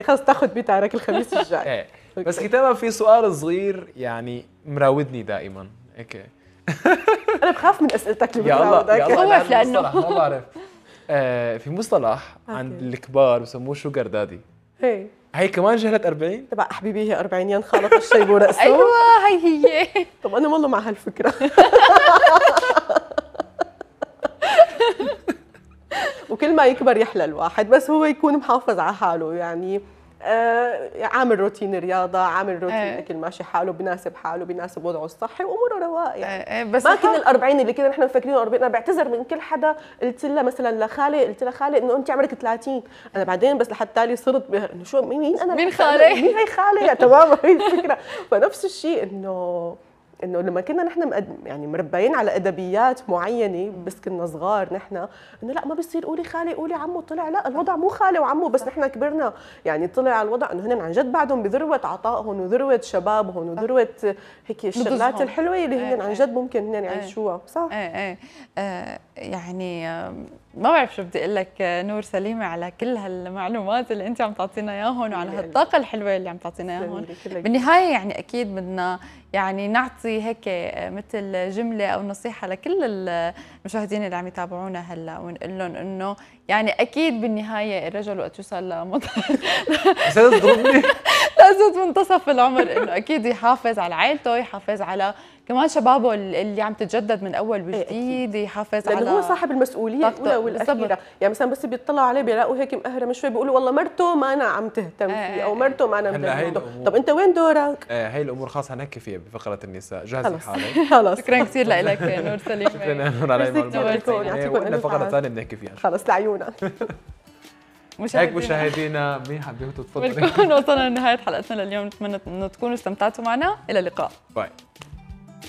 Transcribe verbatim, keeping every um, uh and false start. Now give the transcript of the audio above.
خلص تاخذ بتاعك الخميس الجاي. ايه بس كتابة في سؤال صغير يعني مراودني دائما هيك. انا بخاف من اسئلتك اللي يلا بتراودك. يلا خوف لأنه ما بعرف. آه في مصطلح عند الكبار بسموه شوجر دادي. هي هي كمان جهلت أربعين؟ تبع حبيبي هي أربعينيان خالط الشيب ورأسه. ايوه هي هي. طب انا والله مع هالفكره. وكل ما يكبر يحلى الواحد، بس هو يكون محافظ على حاله يعني. آه عامل روتين رياضه، عامل روتين ايه. اكل ماشي حاله، بناسب حاله، بناسب وضعه الصحي واموره رواق يعني. ايه بس ما كل الأربعين اللي كنا نحن مفكرين أربعين. انا بعتذر من كل حدا قلت لها مثلا لخالي، قلت لها خالي انه انت عمرك ثلاثين، انا بعدين بس لحد تالي صرت انه شو مين انا مين لحتى خالي؟ مين هي خالي يعني. تمام هي الفكره. فنفس الشيء انه انه لما كنا نحن مقد... يعني مربيين على ادبيات معينه بس كنا صغار نحن، انه لا ما بصير قولي خالي قولي عمو، طلع لا الوضع مو خالي وعمو بس نحن كبرنا يعني. طلع على الوضع انه هن عن جد بعدهم بذروه عطائهم وذروه شبابهم وذروه هيك الشغلات نضجهم. الحلوه اللي هن عن جد ممكن هن يعيشوها. صح. ايه ايه آه يعني آه ما بعرف شو بدي اقول لك نور سليمه على كل هالمعلومات اللي انت عم تعطينا اياهم وعلى هالطاقه الحلوه اللي عم تعطينا اياهم. بالنهايه يعني اكيد بدنا يعني نعطي هيك مثل جمله او نصيحه لكل المشاهدين اللي عم يتابعونا هلا ونقول لهم انه يعني اكيد بالنهايه الرجل وقت يوصل لمط لازم منتصف العمر انه اكيد يحافظ على عائلته، يحافظ على كمان شبابه اللي عم تتجدد من اول وجديد، يحافظ على لانه هو صاحب المسؤوليه الاولى والاخيره. يعني مثلا بس بيطلعوا عليه بيلاقوا هيك مقهره شوي بيقولوا والله مرته ما انا عم تهتم فيه او مرته ما انا مهتم. طب انت وين دورك؟ ايه هي الامور خاص حنحكي فيها بفقره النساء. جهزي حالك. خلص شكرا كثير لك نور سليم. شكرا نور على المعلومات. وقلنا فقره ثانيه بنحكي فيها خلص لعيونك. هيك مشاهدينا مين حبيتوا تفضلوا. بنكون وصلنا لنهايه حلقتنا لليوم، نتمنى انه تكونوا استمتعتوا معنا. الى اللقاء. باي.